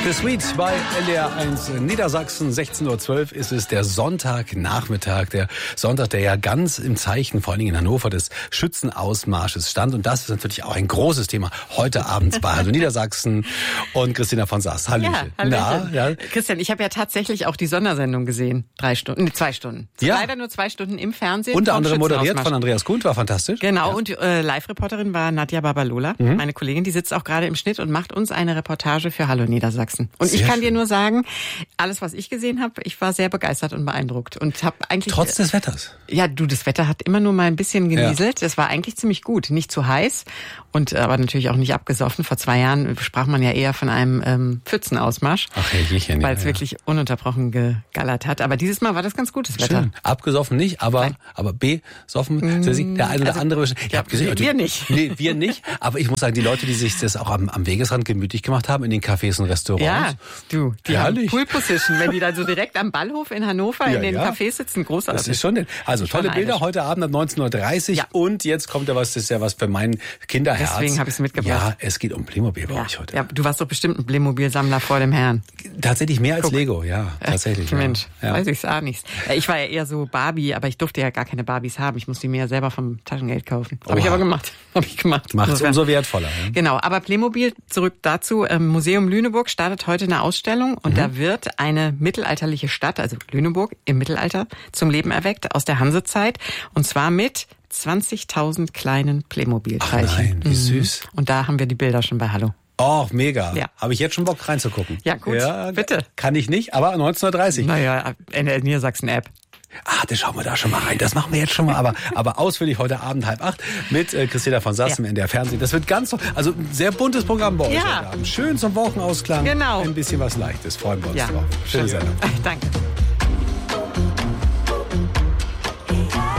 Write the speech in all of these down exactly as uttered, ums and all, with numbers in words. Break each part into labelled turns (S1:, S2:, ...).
S1: The Sweet bei N D R eins Niedersachsen. sechzehn Uhr zwölf ist es, der Sonntagnachmittag. Der Sonntag, der ja ganz im Zeichen, vor allen Dingen in Hannover, des Schützenausmarsches stand. Und das ist natürlich auch ein großes Thema heute Abend bei Hallo Niedersachsen. Und Christina von Sass. Hallöchen.
S2: Ja, ja. Christian, ich habe ja tatsächlich auch die Sondersendung gesehen. Drei Stunden, nee, zwei Stunden.
S1: Ja.
S2: Leider nur zwei Stunden im Fernsehen.
S1: Unter anderem moderiert von Andreas Kuhn, war fantastisch.
S2: Genau,
S1: ja.
S2: und äh, Live-Reporterin war Nadja Babalola, mhm. meine Kollegin. Die sitzt auch gerade im Schnitt und macht uns eine Reportage für Hallo Niedersachsen. Und sehr ich kann schön. dir nur sagen, alles, was ich gesehen habe, ich war sehr begeistert und beeindruckt. Und habe eigentlich
S1: Trotz des Wetters?
S2: Ja, du, das Wetter hat immer nur mal ein bisschen genieselt. Es ja. war eigentlich ziemlich gut. Nicht zu heiß und aber natürlich auch nicht abgesoffen. Vor zwei Jahren sprach man ja eher von einem ähm, Pfützenausmarsch. Ach, Herrchen, weil es ja, wirklich ja. ununterbrochen gegallert hat. Aber dieses Mal war das ganz gutes Wetter.
S1: Schön. Abgesoffen nicht, aber Nein. aber besoffen. Mm, der eine oder also, andere. Ich
S2: ja,
S1: hab gesehen,
S2: wir, wir nicht.
S1: Nee, wir nicht. Aber ich muss sagen, die Leute, die sich das auch am, am Wegesrand gemütlich gemacht haben, in den Cafés und Restaurants.
S2: Ja, du, die
S1: herrlich.
S2: haben Pool Position, wenn die dann so direkt am Ballhof in Hannover ja, in den ja. Cafés sitzen, großartig.
S1: Das ist schon, also tolle Bilder neidisch. Heute Abend ab neunzehn Uhr dreißig ja. und jetzt kommt ja was, das ist ja was für mein Kinderherz.
S2: Deswegen habe ich es mitgebracht.
S1: Ja, es geht um Playmobil bei
S2: ja.
S1: euch heute.
S2: Ja, du warst doch bestimmt ein Playmobil-Sammler vor dem Herrn.
S1: Tatsächlich mehr als
S2: Guck.
S1: Lego, ja, tatsächlich.
S2: Äh, Mensch,
S1: ja.
S2: weiß ich auch nicht. Ich war ja eher so Barbie, aber ich durfte ja gar keine Barbies haben. Ich musste die mir ja selber vom Taschengeld kaufen. Habe ich aber gemacht. Habe ich gemacht.
S1: Macht es umso wertvoller. Ja?
S2: Genau, aber Playmobil, zurück dazu. Ähm, Museum Lüneburg startet heute eine Ausstellung und mhm. da wird eine mittelalterliche Stadt, also Lüneburg im Mittelalter, zum Leben erweckt aus der Hansezeit. Und zwar mit zwanzigtausend kleinen Playmobil-Teilchen.
S1: Ach nein, wie
S2: mhm.
S1: süß.
S2: Und da haben wir die Bilder schon bei Hallo.
S1: Oh, mega.
S2: Ja.
S1: Habe ich jetzt schon Bock reinzugucken.
S2: Ja, gut, ja, bitte.
S1: Kann ich nicht, aber neunzehn Uhr dreißig.
S2: Naja, in der Niedersachsen-App.
S1: Ah, das schauen wir da schon mal rein. Das machen wir jetzt schon mal, aber aber ausführlich heute Abend halb acht mit äh, Christina von Sass ja. im N D R Fernsehen. Das wird ganz, also ein sehr buntes Programm bei euch
S2: ja.
S1: heute Abend. Schön zum Wochenausklang.
S2: Genau.
S1: Ein bisschen was Leichtes. Freuen wir uns
S2: ja.
S1: drauf. Schöne Sendung.
S2: Danke.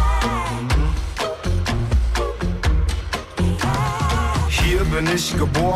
S3: Hier bin ich geboren.